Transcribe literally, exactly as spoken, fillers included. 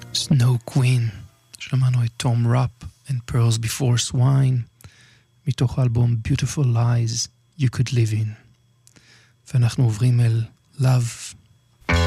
Snow Queen, שמענו את Tom Rapp and Pearls Before Swine, מתוך האלבום Beautiful Lies You Could Live In. ואנחנו עוברים אל Love